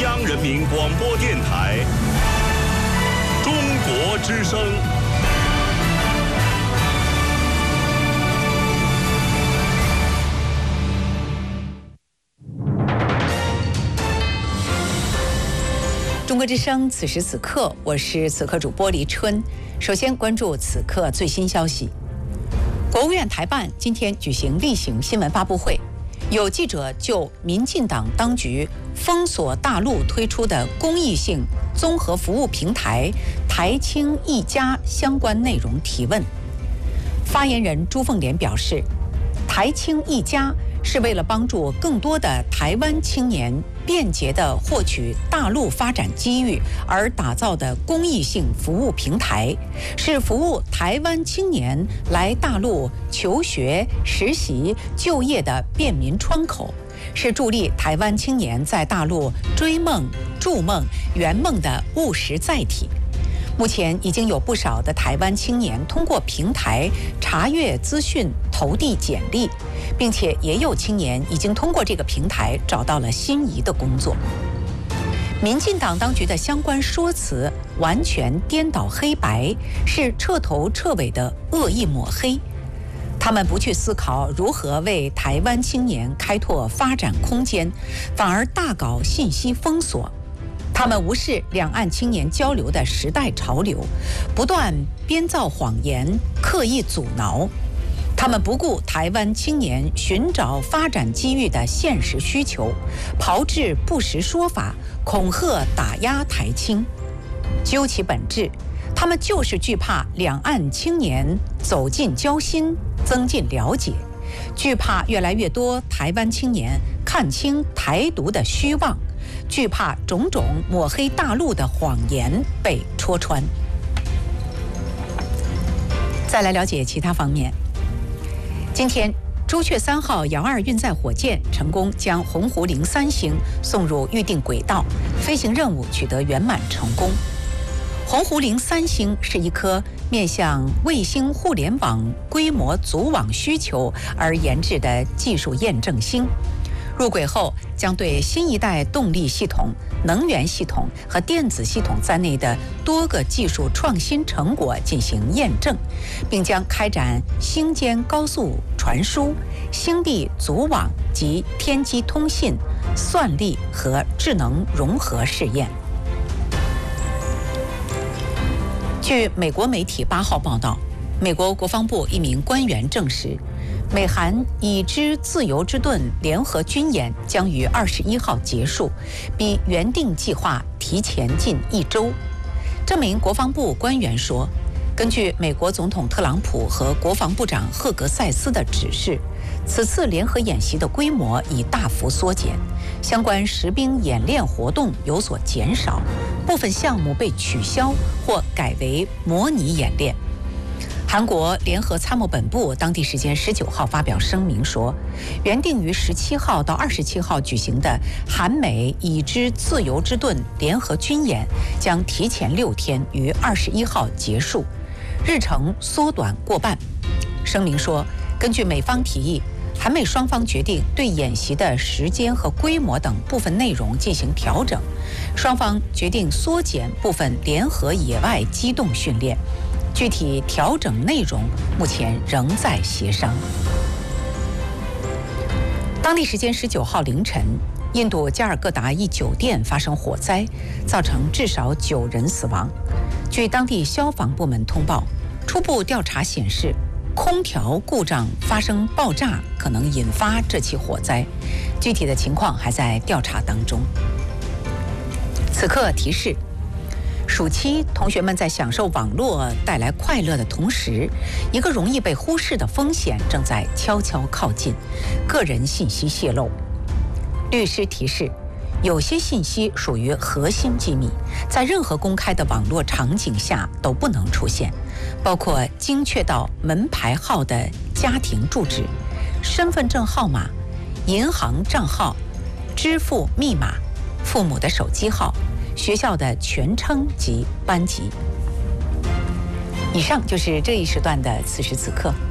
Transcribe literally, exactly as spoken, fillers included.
央人民广播电台中国之声。 中国之声，此时此刻，我是此刻主播黎春。首先关注此刻最新消息。国务院台办今天举行例行新闻发布会，有记者就民进党当局封锁大陆推出的公益性综合服务平台台青一家相关内容提问。发言人朱凤莲表示，台青一家是为了帮助更多的台湾青年便捷地获取大陆发展机遇而打造的公益性服务平台，是服务台湾青年来大陆求学、实习、就业的便民窗口，是助力台湾青年在大陆追梦、筑梦、圆梦的务实载体。目前已经有不少的台湾青年通过平台查阅资讯、投递简历，并且也有青年已经通过这个平台找到了心仪的工作。民进党当局的相关说辞完全颠倒黑白，是彻头彻尾的恶意抹黑。他们不去思考如何为台湾青年开拓发展空间，反而大搞信息封锁。他们无视两岸青年交流的时代潮流，不断编造谎言，刻意阻挠。他们不顾台湾青年寻找发展机遇的现实需求，炮制不实说法，恐吓打压台青。究其本质，他们就是惧怕两岸青年走近交心，增进了解，惧怕越来越多台湾青年看清台独的虚妄，惧怕种种抹黑大陆的谎言被戳穿。再来了解其他方面。今天，朱雀三号遥二运载火箭成功将鸿鹄零三星送入预定轨道，飞行任务取得圆满成功。鸿鹄零三星是一颗面向卫星互联网规模组网需求而研制的技术验证星。入轨后，将对新一代动力系统、能源系统和电子系统在内的多个技术创新成果进行验证，并将开展星间高速传输、星地组网及天基通信、算力和智能融合试验。据美国媒体八号报道，美国国防部一名官员证实，美韩已知自由之盾联合军演将于二十一号结束，比原定计划提前近一周。这名国防部官员说，根据美国总统特朗普和国防部长赫格塞斯的指示，此次联合演习的规模已大幅缩减，相关实兵演练活动有所减少，部分项目被取消或改为模拟演练。韩国联合参谋本部当地时间十九号发表声明说，原定于十七号到二十七号举行的韩美已知自由之盾联合军演将提前六天于二十一号结束，日程缩短过半。声明说，根据美方提议，韩美双方决定对演习的时间和规模等部分内容进行调整，双方决定缩减部分联合野外机动训练。具体调整内容目前仍在协商。当地时间十九号凌晨，印度加尔各答一酒店发生火灾，造成至少九人死亡。据当地消防部门通报，初步调查显示，空调故障发生爆炸，可能引发这起火灾。具体的情况还在调查当中。此刻提示。暑期，同学们在享受网络带来快乐的同时，一个容易被忽视的风险正在悄悄靠近：个人信息泄露。律师提示，有些信息属于核心机密，在任何公开的网络场景下都不能出现，包括精确到门牌号的家庭住址、身份证号码、银行账号、支付密码、父母的手机号、学校的全称及班级。以上就是这一时段的此时此刻。